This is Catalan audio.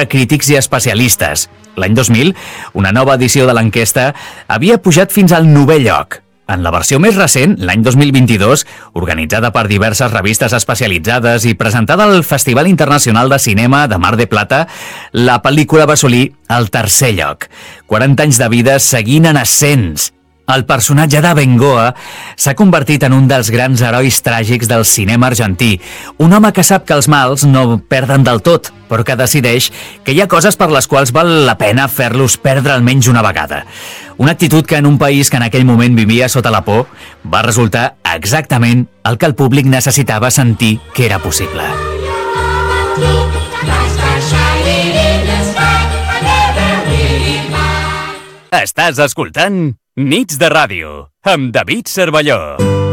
entre crítics i especialistes. L'any 2000, una nova edició de l'enquesta havia pujat fins al 9è lloc. En la versió més recent, l'any 2022, organitzada per diverses revistes especialitzades i presentada al Festival Internacional de Cinema de Mar de Plata, la pel·lícula va assolir el 3è lloc. 40 anys de vida seguint en ascens. El personatge de Bengoa s'ha convertit en un dels grans herois tràgics del cinema argentí, un home que sap que els mals no perden del tot, però que decideix que hi ha coses per les quals val la pena fer-los perdre almenys una vegada. Una actitud que en un país que en aquell moment vivia sota la por va resultar exactament el que el públic necessitava sentir que era possible. Estàs escoltant Nits de Ràdio, amb David Cervelló.